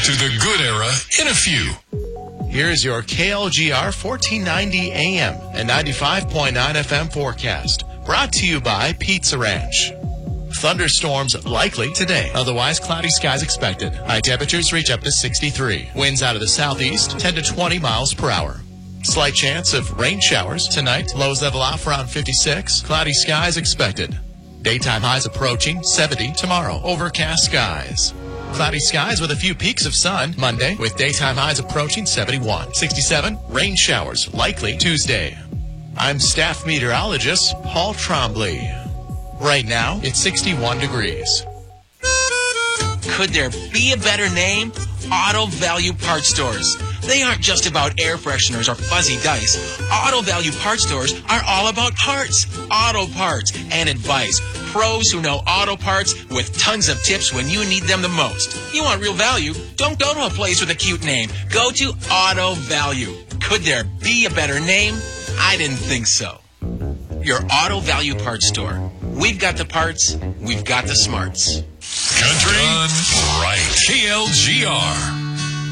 to the good era in a few. Here's your KLGR 1490 AM and 95.9 FM forecast. Brought to you by Pizza Ranch. Thunderstorms likely today. Otherwise, cloudy skies expected. High temperatures reach up to 63. Winds out of the southeast, 10 to 20 miles per hour. Slight chance of rain showers tonight. Lows level off around 56. Cloudy skies expected. Daytime highs approaching 70 tomorrow. Overcast skies. Cloudy skies with a few peaks of sun Monday, with daytime highs approaching 71. 67, rain showers likely Tuesday. I'm staff meteorologist Paul Trombley. Right now, it's 61 degrees. Could there be a better name? Auto Value Parts Stores. They aren't just about air fresheners or fuzzy dice. Auto Value Parts Stores are all about parts, auto parts, and advice. Pros who know auto parts with tons of tips when you need them the most. You want real value? Don't go to a place with a cute name. Go to Auto Value. Could there be a better name? I didn't think so. Your Auto Value Parts Store. We've got the parts. We've got the smarts. Country Done Right. KLGR.